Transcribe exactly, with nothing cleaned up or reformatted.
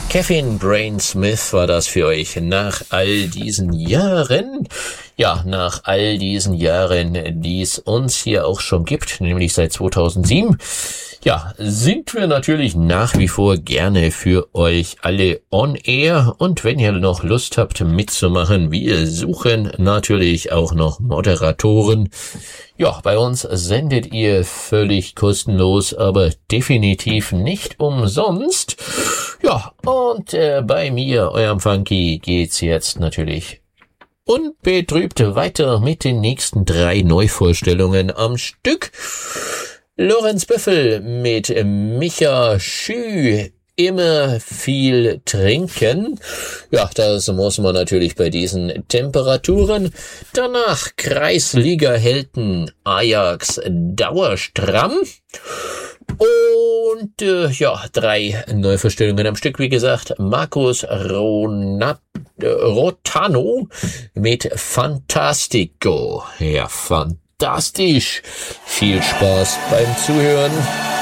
Kevin Brain Smith war das für euch nach all diesen Jahren. Ja, nach all diesen Jahren, die es uns hier auch schon gibt, nämlich seit zweitausendsieben. Ja, sind wir natürlich nach wie vor gerne für euch alle on air. Und wenn ihr noch Lust habt mitzumachen, wir suchen natürlich auch noch Moderatoren. Ja, bei uns sendet ihr völlig kostenlos, aber definitiv nicht umsonst. Ja, und äh, bei mir, eurem Funky, geht's jetzt natürlich unbetrübt weiter mit den nächsten drei Neuvorstellungen am Stück. Lorenz Büffel mit Micha Schü, immer viel trinken. Ja, das muss man natürlich bei diesen Temperaturen. Danach Kreisliga-Helden Ajax Dauerstramm. Und äh, ja, drei Neuvorstellungen am Stück, wie gesagt. Markus Ronat, äh, Rotano mit Fantastico. Ja, fantastisch. Viel Spaß beim Zuhören.